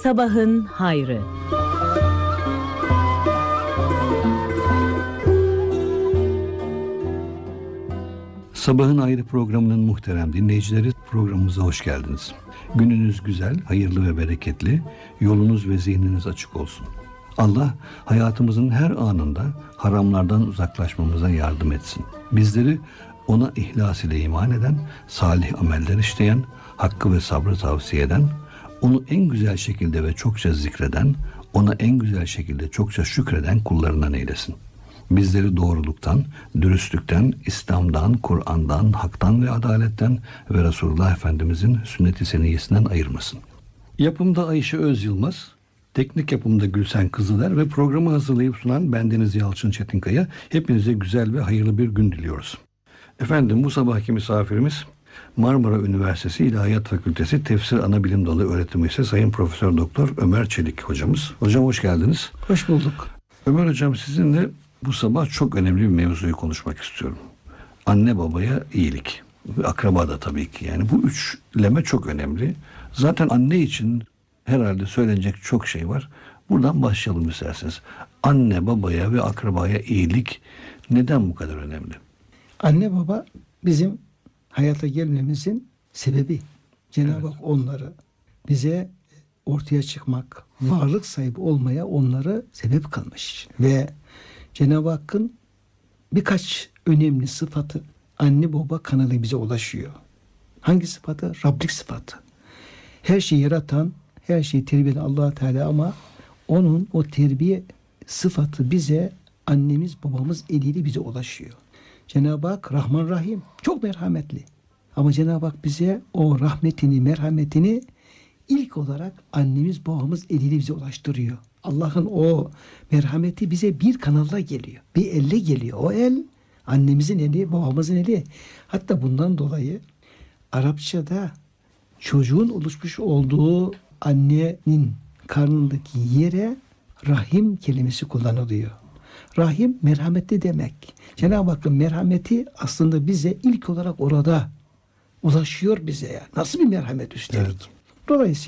Sabahın hayrı. Sabahın Hayrı programının muhterem dinleyicileri, programımıza hoş geldiniz. Gününüz güzel, hayırlı ve bereketli, yolunuz ve zihniniz açık olsun. Allah hayatımızın her anında haramlardan uzaklaşmamıza yardım etsin. Bizleri ona ihlas ile iman eden, salih ameller işleyen, hakkı ve sabrı tavsiye eden, onu en güzel şekilde ve çokça zikreden, ona en güzel şekilde çokça şükreden kullarından eylesin. Bizleri doğruluktan, dürüstlükten, İslam'dan, Kur'an'dan, haktan ve adaletten ve Resulullah Efendimizin sünnet-i seniyyesinden ayırmasın. Yapımda Ayşe Özyılmaz, teknik yapımda Gülsen Kızıler ve programı hazırlayıp sunan bendeniz Yalçın Çetinkaya. Hepinize güzel ve hayırlı bir gün diliyoruz. Efendim, bu sabahki misafirimiz Marmara Üniversitesi İlahiyat Fakültesi Tefsir Anabilim Dalı öğretim üyesi Sayın Profesör Doktor Ömer Çelik hocamız. Hocam hoş geldiniz. Hoş bulduk. Ömer hocam, sizinle bu sabah çok önemli bir mevzuyu konuşmak istiyorum. Anne babaya iyilik. Ve akraba da tabii ki. Yani bu üçleme çok önemli. Zaten anne için herhalde söylenecek çok şey var. Buradan başlayalım isterseniz. Anne babaya ve akrabaya iyilik neden bu kadar önemli? Anne baba bizim hayata gelmemizin sebebi. Cenab-ı Hak onları bize ortaya çıkmak, varlık sahibi olmaya onları sebep kılmış. Ve Cenab-ı Hakk'ın birkaç önemli sıfatı anne baba kanalı bize ulaşıyor. Hangi sıfatı? Rablik sıfatı. Her şeyi yaratan, her şeyi terbiye eden Allah Teala, ama onun o terbiye sıfatı bize annemiz babamız eliyle bize ulaşıyor. Cenab-ı Hak Rahman Rahim, çok merhametli. Ama Cenab-ı Hak bize o rahmetini, merhametini ilk olarak annemiz babamız eliyle bize ulaştırıyor. Allah'ın o merhameti bize bir kanalla geliyor. Bir elle geliyor. O el annemizin eli, babamızın eli. Hatta bundan dolayı Arapçada çocuğun oluşmuş olduğu annenin karnındaki yere rahim kelimesi kullanılıyor. Rahim merhametli demek. Cenab-ı Hakk'ın merhameti aslında bize ilk olarak orada ulaşıyor bize. Nasıl bir merhamet üstelik. Evet. Dolayısıyla